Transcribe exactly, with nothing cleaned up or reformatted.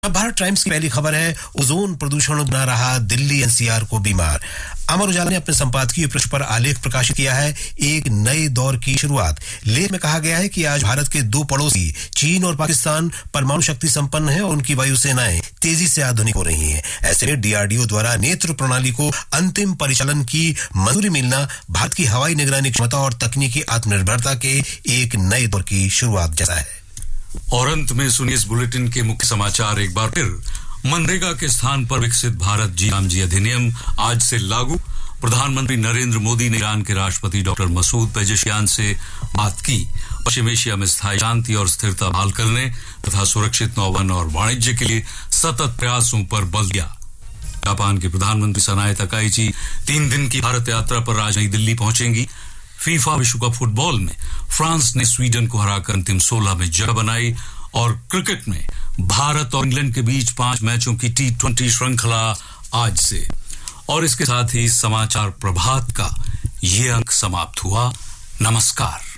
अब भारत टाइम्स की पहली खबर है, ओजोन प्रदूषण बना रहा दिल्ली एनसीआर को बीमार। अमर उजाला ने अपने संपादकीय पृष्ठ पर आलेख प्रकाशित किया है, एक नए दौर की शुरुआत। लेख में कहा गया है कि आज भारत के दो पड़ोसी चीन और पाकिस्तान परमाणु शक्ति संपन्न है और उनकी वायुसेनाएं तेजी से आधुनिक हो रही हैं। ऐसे में डीआरडीओ द्वारा नेत्र प्रणाली को अंतिम परिचालन की मंजूरी मिलना भारत की हवाई निगरानी क्षमता और तकनीकी आत्मनिर्भरता के एक नए दौर की शुरुआत जैसा है। और अंत में सुनिए इस बुलेटिन के मुख्य समाचार एक बार फिर। मनरेगा के स्थान पर विकसित भारत जी राम जी अधिनियम आज से लागू। प्रधानमंत्री नरेंद्र मोदी ने ईरान के राष्ट्रपति डॉक्टर मसूद पेजेशियान से बात की। पश्चिम एशिया में स्थायी शांति और स्थिरता बहाल करने तथा सुरक्षित नौवहन और वाणिज्य के लिए सतत प्रयासों पर बल दिया। जापान के प्रधानमंत्री सनाए तकाइची तीन दिन की भारत यात्रा पर आज नई दिल्ली पहुंचेंगी। फीफा विश्व कप फुटबॉल में फ्रांस ने स्वीडन को हराकर अंतिम सोलह में जगह बनाई। और क्रिकेट में भारत और इंग्लैंड के बीच पांच मैचों की टी ट्वेंटी श्रृंखला आज से। और इसके साथ ही समाचार प्रभात का ये अंक समाप्त हुआ। नमस्कार।